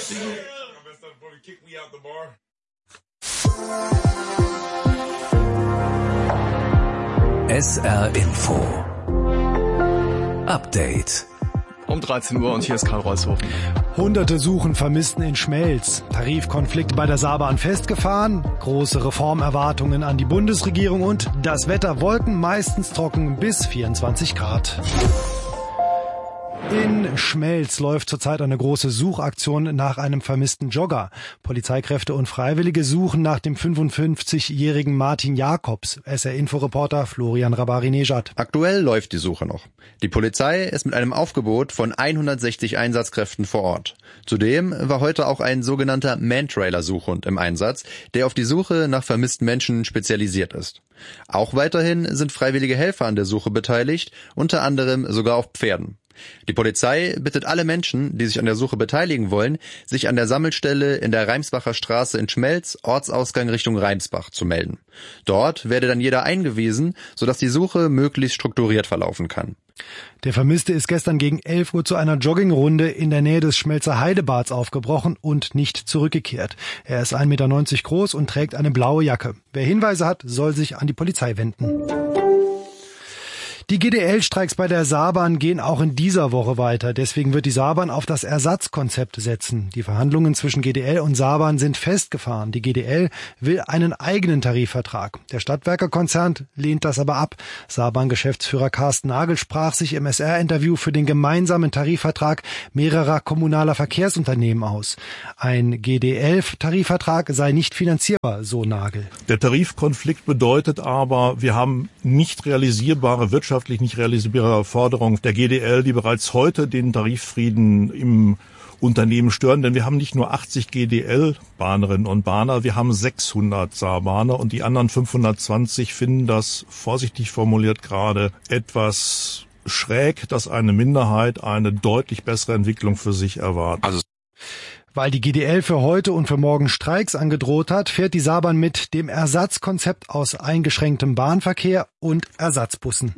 SR Info Update um 13 Uhr und hier ist Karl Reushofen. Hunderte suchen Vermissten in Schmelz. Tarifkonflikt bei der Saarbahn festgefahren. Große Reformerwartungen an die Bundesregierung und das Wetter: Wolken, meistens trocken bis 24 Grad. In Schmelz läuft zurzeit eine große Suchaktion nach einem vermissten Jogger. Polizeikräfte und Freiwillige suchen nach dem 55-jährigen Martin Jakobs. SR-Info-Reporter Florian Rabari-Nejad. Aktuell läuft die Suche noch. Die Polizei ist mit einem Aufgebot von 160 Einsatzkräften vor Ort. Zudem war heute auch ein sogenannter Man-Trailer-Suchhund im Einsatz, der auf die Suche nach vermissten Menschen spezialisiert ist. Auch weiterhin sind freiwillige Helfer an der Suche beteiligt, unter anderem sogar auf Pferden. Die Polizei bittet alle Menschen, die sich an der Suche beteiligen wollen, sich an der Sammelstelle in der Reimsbacher Straße in Schmelz, Ortsausgang Richtung Reimsbach, zu melden. Dort werde dann jeder eingewiesen, sodass die Suche möglichst strukturiert verlaufen kann. Der Vermisste ist gestern gegen 11 Uhr zu einer Joggingrunde in der Nähe des Schmelzer Heidebads aufgebrochen und nicht zurückgekehrt. Er ist 1,90 Meter groß und trägt eine blaue Jacke. Wer Hinweise hat, soll sich an die Polizei wenden. Die GDL-Streiks bei der Saarbahn gehen auch in dieser Woche weiter. Deswegen wird die Saarbahn auf das Ersatzkonzept setzen. Die Verhandlungen zwischen GDL und Saarbahn sind festgefahren. Die GDL will einen eigenen Tarifvertrag. Der Stadtwerkekonzern lehnt das aber ab. Saarbahn-Geschäftsführer Carsten Nagel sprach sich im SR-Interview für den gemeinsamen Tarifvertrag mehrerer kommunaler Verkehrsunternehmen aus. Ein GDL-Tarifvertrag sei nicht finanzierbar, so Nagel. Der Tarifkonflikt bedeutet aber, wir haben nicht realisierbare wirtschaftliche nicht realisierbare Forderung der GDL, die bereits heute den Tariffrieden im Unternehmen stören, denn wir haben nicht nur 80 GDL-Bahnerinnen und Bahner, wir haben 600 Saarbahner und die anderen 520 finden das, vorsichtig formuliert, gerade etwas schräg, dass eine Minderheit eine deutlich bessere Entwicklung für sich erwartet. Weil die GDL für heute und für morgen Streiks angedroht hat, fährt die Saarbahn mit dem Ersatzkonzept aus eingeschränktem Bahnverkehr und Ersatzbussen.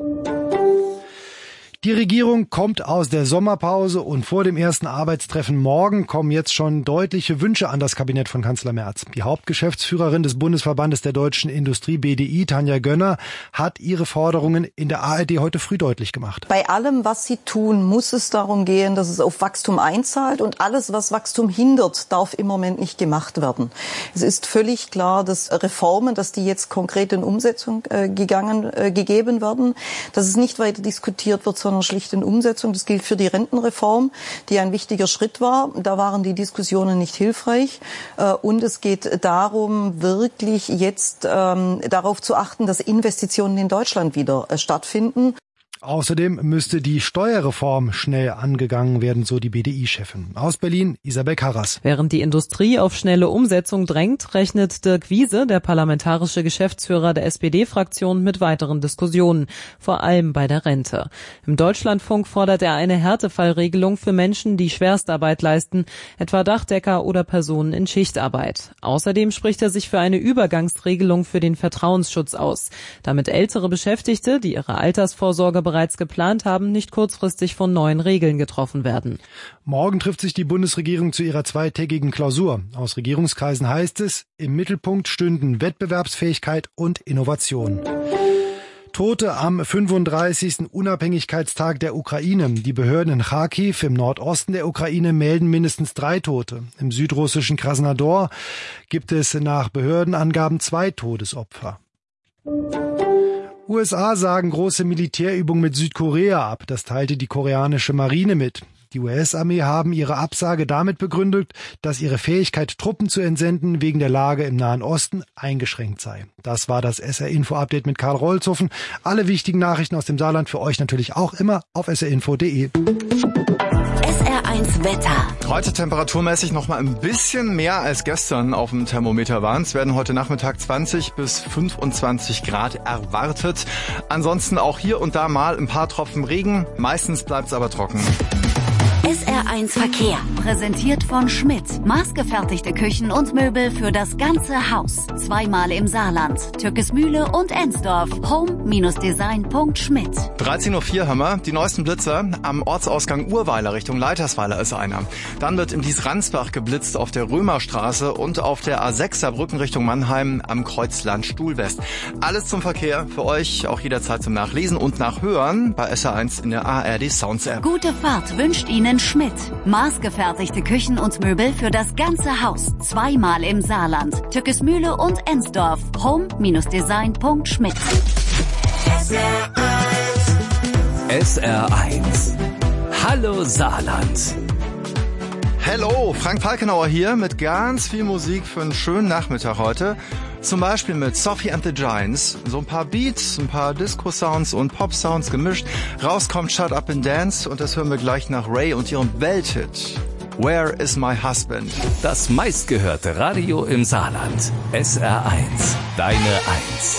Die Regierung kommt aus der Sommerpause und vor dem ersten Arbeitstreffen morgen kommen jetzt schon deutliche Wünsche an das Kabinett von Kanzler Merz. Die Hauptgeschäftsführerin des Bundesverbandes der deutschen Industrie BDI, Tanja Gönner, hat ihre Forderungen in der ARD heute früh deutlich gemacht. Bei allem, was sie tun, muss es darum gehen, dass es auf Wachstum einzahlt und alles, was Wachstum hindert, darf im Moment nicht gemacht werden. Es ist völlig klar, dass Reformen, dass die jetzt konkret in Umsetzung gegeben werden, dass es nicht weiter diskutiert wird, sondern schlicht in Umsetzung. Das gilt für die Rentenreform, die ein wichtiger Schritt war. Da waren die Diskussionen nicht hilfreich. Und es geht darum, wirklich jetzt darauf zu achten, dass Investitionen in Deutschland wieder stattfinden. Außerdem müsste die Steuerreform schnell angegangen werden, so die BDI-Chefin. Aus Berlin, Isabel Karras. Während die Industrie auf schnelle Umsetzung drängt, rechnet Dirk Wiese, der parlamentarische Geschäftsführer der SPD-Fraktion, mit weiteren Diskussionen, vor allem bei der Rente. Im Deutschlandfunk fordert er eine Härtefallregelung für Menschen, die Schwerstarbeit leisten, etwa Dachdecker oder Personen in Schichtarbeit. Außerdem spricht er sich für eine Übergangsregelung für den Vertrauensschutz aus, damit ältere Beschäftigte, die ihre Altersvorsorge bereits geplant haben, nicht kurzfristig von neuen Regeln getroffen werden. Morgen trifft sich die Bundesregierung zu ihrer zweitägigen Klausur. Aus Regierungskreisen heißt es, im Mittelpunkt stünden Wettbewerbsfähigkeit und Innovation. Tote am 35. Unabhängigkeitstag der Ukraine. Die Behörden in Kharkiv im Nordosten der Ukraine melden mindestens 3 Tote. Im südrussischen Krasnodar gibt es nach Behördenangaben 2 Todesopfer. USA sagen große Militärübung mit Südkorea ab. Das teilte die koreanische Marine mit. Die US-Armee haben ihre Absage damit begründet, dass ihre Fähigkeit, Truppen zu entsenden, wegen der Lage im Nahen Osten eingeschränkt sei. Das war das SR-Info-Update mit Karl Rolzhofen. Alle wichtigen Nachrichten aus dem Saarland für euch natürlich auch immer auf srinfo.de. SR1 Wetter. Heute temperaturmäßig noch mal ein bisschen mehr als gestern auf dem Thermometer waren. Es werden heute Nachmittag 20 bis 25 Grad erwartet. Ansonsten auch hier und da mal ein paar Tropfen Regen. Meistens bleibt es aber trocken. SR1 Verkehr, präsentiert von Schmidt. Maßgefertigte Küchen und Möbel für das ganze Haus. Zweimal im Saarland, Tückesmühle und Ensdorf. Home-design.schmidt. 13.04 Uhr haben wir. Die neuesten Blitzer. Am Ortsausgang Urweiler Richtung Leitersweiler ist einer. Dann wird im Dies-Ransbach geblitzt auf der Römerstraße und auf der A6 Saarbrücken Richtung Mannheim am Kreuzland Stuhlwest. Alles zum Verkehr für euch, auch jederzeit zum Nachlesen und Nachhören bei SR1 in der ARD Sounds App. Gute Fahrt wünscht Ihnen Schmidt. Maßgefertigte Küchen und Möbel für das ganze Haus. Zweimal im Saarland, Tückesmühle und Ensdorf. Home-design.schmidt. SR1. Hallo Saarland. Hello, Frank Falkenauer hier mit ganz viel Musik für einen schönen Nachmittag heute. Zum Beispiel mit Sophie and the Giants. So ein paar Beats, ein paar Disco-Sounds und Pop-Sounds gemischt. Rauskommt Shut Up and Dance und das hören wir gleich nach Ray und ihrem Welthit. Where is my husband? Das meistgehörte Radio im Saarland. SR1. Deine 1.